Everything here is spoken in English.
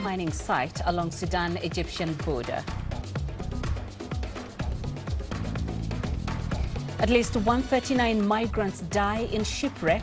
mining site along Sudan-Egyptian border. At least 139 migrants die in shipwreck